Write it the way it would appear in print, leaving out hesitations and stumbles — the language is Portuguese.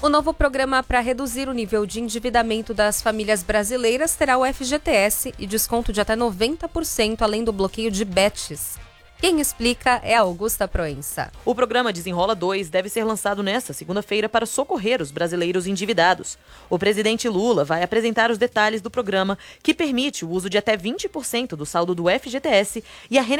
O novo programa para reduzir o nível de endividamento das famílias brasileiras terá o FGTS e desconto de até 90%, além do bloqueio de bets. Quem explica é a Augusta Proença. O programa Desenrola 2 deve ser lançado nesta segunda-feira para socorrer os brasileiros endividados. O presidente Lula vai apresentar os detalhes do programa, que permite o uso de até 20% do saldo do FGTS e a